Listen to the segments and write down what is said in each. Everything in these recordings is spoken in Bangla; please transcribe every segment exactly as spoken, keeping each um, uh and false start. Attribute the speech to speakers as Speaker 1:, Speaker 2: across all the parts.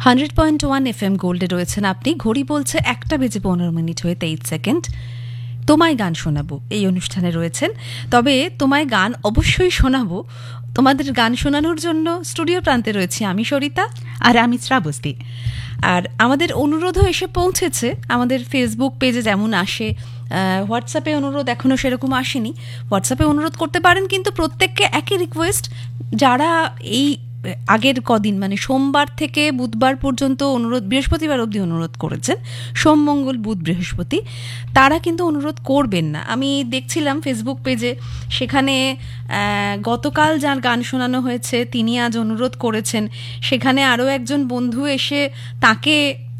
Speaker 1: Hundred point one F M গোল্ডে রয়েছেন আপনি। ঘড়ি বলছে একটা বেজে পনেরো মিনিট হয়ে তেইশ সেকেন্ড। তোমায় গান শোনাবো এই অনুষ্ঠানে রয়েছেন। তবে তোমায় গান অবশ্যই শোনাবো। তোমাদের গান শোনানোর জন্য স্টুডিও প্রান্তে রয়েছি আমি সরিতা
Speaker 2: আর আমি শ্রাবস্তী।
Speaker 1: আর আমাদের অনুরোধও এসে পৌঁছেছে আমাদের ফেসবুক পেজে যেমন আসে, হোয়াটসঅ্যাপে অনুরোধ এখনও সেরকম আসেনি। হোয়াটসঅ্যাপে অনুরোধ করতে পারেন, কিন্তু প্রত্যেককে একই রিকোয়েস্ট, যারা এই আগের কদিন মানে সোমবার থেকে বুধবার পর্যন্ত অনুরোধ, বৃহস্পতিবার অবধি অনুরোধ করেছেন, সোম মঙ্গল বুধ বৃহস্পতি, তারা কিন্তু অনুরোধ করবেন না। আমি দেখছিলাম ফেসবুক পেজে, সেখানে গতকাল যার গান শোনানো হয়েছে তিনি আজ অনুরোধ করেছেন। সেখানে আরও একজন বন্ধু এসে তাকে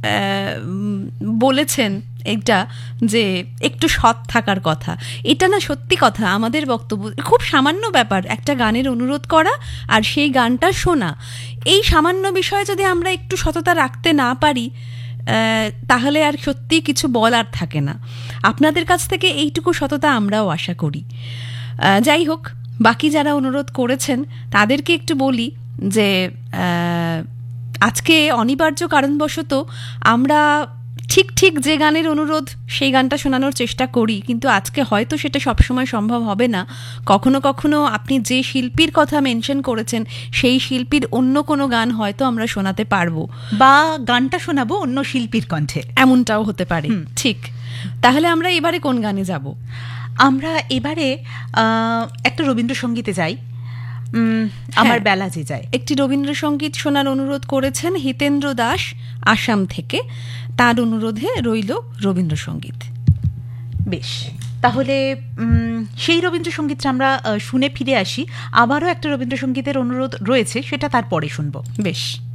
Speaker 1: বলেছেন এটা, যে একটু সৎ থাকার কথা। এটা না সত্যি কথা, আমাদের বক্তব্য খুব সামান্য ব্যাপার, একটা গানের অনুরোধ করা আর সেই গানটা শোনা। এই সামান্য বিষয়ে যদি আমরা একটু সততা রাখতে না পারি, তাহলে আর সত্যি কিছু বলার থাকে না। আপনাদের কাছ থেকে এইটুকু সততা আমরাও আশা করি। যাই হোক, বাকি যারা অনুরোধ করেছেন তাদেরকে একটু বলি যে আজকে অনিবার্য কারণবশত আমরা ঠিক ঠিক যে গানের অনুরোধ সেই গানটা শোনানোর চেষ্টা করি, কিন্তু আজকে হয়তো সেটা সবসময় সম্ভব হবে না। কখনো কখনো আপনি যে শিল্পীর কথা মেনশন করেছেন সেই শিল্পীর অন্য কোনো গান হয়তো আমরা শোনাতে পারবো,
Speaker 2: বা গানটা শোনাবো অন্য শিল্পীর কণ্ঠে,
Speaker 1: এমনটাও হতে পারে। ঠিক, তাহলে আমরা এবারে কোন গানে যাব?
Speaker 2: আমরা এবারে একটা রবীন্দ্রসঙ্গীতে যাই। আমার বেলা যে যায়,
Speaker 1: একটি রবীন্দ্রসঙ্গীত শোনার অনুরোধ করেছেন হিতেন্দ্র দাস আসাম থেকে। তার অনুরোধে রইল রবীন্দ্রসঙ্গীত।
Speaker 2: বেশ, তাহলে সেই রবীন্দ্রসঙ্গীতটা আমরা শুনে ফিরে আসি। আবারও একটা রবীন্দ্রসঙ্গীতের অনুরোধ রয়েছে, সেটা তারপরে শুনবো।
Speaker 1: বেশ।